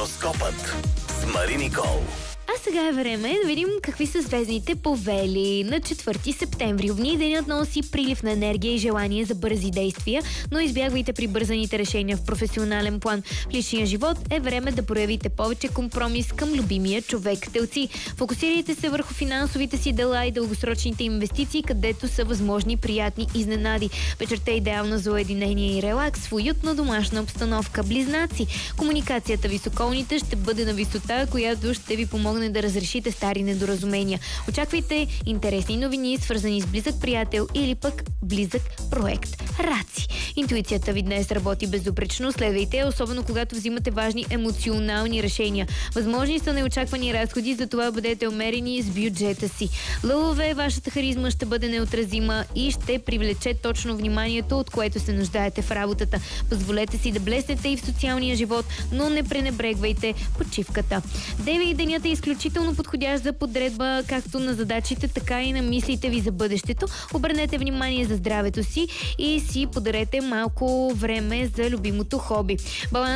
Хороскопът с Мари Никол. А сега е време да видим какви са звездните повели. На 4 септември овни денят носи прилив на енергия и желание за бързи действия, но избягвайте прибързаните решения в професионален план. В личния живот е време да проявите повече компромис към любимия човек. Телци, фокусирайте се върху финансовите си дела и дългосрочните инвестиции, където са възможни приятни изненади. Вечерта е идеална за уединение и релакс в уютна домашна обстановка. Близнаци, комуникацията ви с околните ще бъде на висота, която ще ви помогне да разрешите стари недоразумения. Очаквайте интересни новини, свързани с близък приятел или пък близък проект. Раци, интуицията ви днес работи безупречно. Следвайте, особено когато взимате важни емоционални решения. Възможни са неочаквани разходи, затова бъдете умерени с бюджета си. Лъвове, вашата харизма ще бъде неотразима и ще привлече точно вниманието, от което се нуждаете в работата. Позволете си да блеснете и в социалния живот, но не пренебрегвайте почивката. Деви, денят е изключително подходящ за подредба както на задачите, така и на мислите ви за бъдещето. Обърнете внимание за здравето си и си подарете малко време за любимото хоби.